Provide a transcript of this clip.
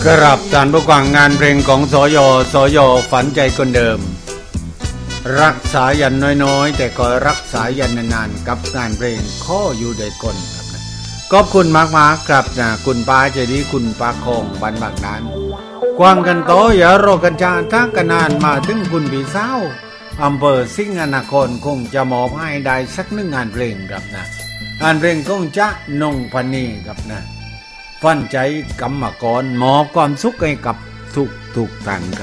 กราบท่านผู้ฟังงานเพลงของสยฝันใจคนเดิมรักษายันน้อยๆแต่ก็รักษายันนานๆกับงานเพลงข้ออยู่ด้วยคนครับนะขอบคุณมากๆครับนะคุณป้าใจดีคุณป้าคงบันบางนั้นกว้างกันโตอย่ารอกันชาทักกันนานมาถึงคุณพี่สาวอำเภอสิงห์นครคงจะมอบให้ได้สักหนึ่งงานเพลงครับนะงานเพลงของจ๊ะนงพนีครับนะฝันใจกรรมกรมอบความสุขให้กับทุกท่านครับ